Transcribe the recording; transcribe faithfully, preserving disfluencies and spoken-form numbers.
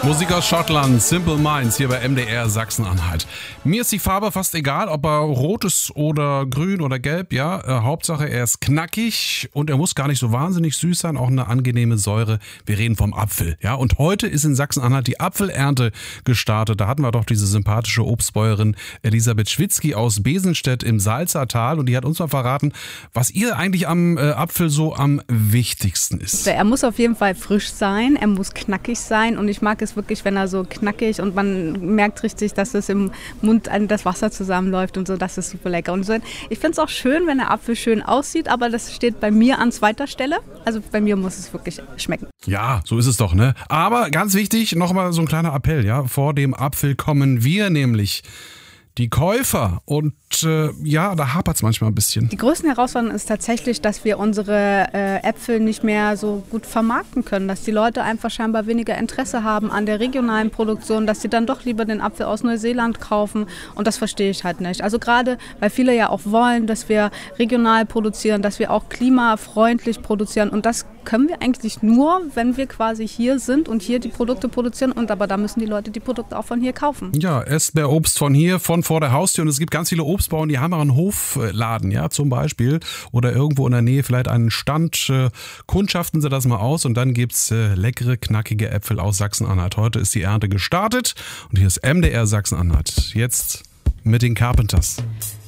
Musik aus Schottland, Simple Minds, hier bei M D R Sachsen-Anhalt. Mir ist die Farbe fast egal, ob er rot ist oder grün oder gelb, ja. Äh, Hauptsache, er ist knackig und er muss gar nicht so wahnsinnig süß sein, auch eine angenehme Säure. Wir reden vom Apfel, ja. Und heute ist in Sachsen-Anhalt die Apfelernte gestartet. Da hatten wir doch diese sympathische Obstbäuerin Elisabeth Schwitzky aus Besenstedt im Salzertal und die hat uns mal verraten, was ihr eigentlich am äh, Apfel so am wichtigsten ist. Er muss auf jeden Fall frisch sein, er muss knackig sein und ich mag es wirklich, wenn er so knackig und man merkt richtig, dass es im Mund das Wasser zusammenläuft und so, das ist super lecker. Und so, ich finde es auch schön, wenn der Apfel schön aussieht, aber das steht bei mir an zweiter Stelle. Also bei mir muss es wirklich schmecken. Ja, so ist es doch, ne? Aber ganz wichtig, nochmal so ein kleiner Appell, ja. Vor dem Apfel kommen wir nämlich, die Käufer. Und äh, ja, da hapert es manchmal ein bisschen. Die größte Herausforderung ist tatsächlich, dass wir unsere äh, Äpfel nicht mehr so gut vermarkten können. Dass die Leute einfach scheinbar weniger Interesse haben an der regionalen Produktion, dass sie dann doch lieber den Apfel aus Neuseeland kaufen. Und das verstehe ich halt nicht. Also gerade, weil viele ja auch wollen, dass wir regional produzieren, dass wir auch klimafreundlich produzieren. Und das können wir eigentlich nur, wenn wir quasi hier sind und hier die Produkte produzieren. Und aber da müssen die Leute die Produkte auch von hier kaufen. Ja, esst der Obst von hier, von vor der Haustür. Und es gibt ganz viele Obstbauern, die haben auch einen Hofladen, ja, zum Beispiel. Oder irgendwo in der Nähe vielleicht einen Stand. Äh, kundschaften Sie das mal aus und dann gibt's äh, leckere, knackige Äpfel aus Sachsen-Anhalt. Heute ist die Ernte gestartet und hier ist M D R Sachsen-Anhalt. Jetzt mit den Carpenters.